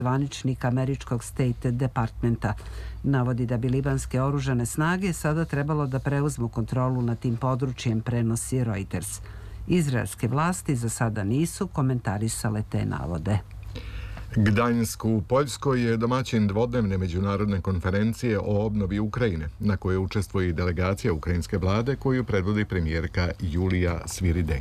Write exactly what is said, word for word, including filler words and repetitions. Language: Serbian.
zvaničnik američkog State Departmenta. Navodi da bi libanske oružane snage sada trebalo da preuzmu kontrolu nad tim područjem, prenosi Reuters. Izraelske vlasti za sada nisu komentarisale te navode. Gdanjsk u Poljskoj je domaćin dvodnevne međunarodne konferencije o obnovi Ukrajine, na kojoj učestvuje i delegacija ukrajinske vlade koju predvodi premijerka Julija Sviridenko.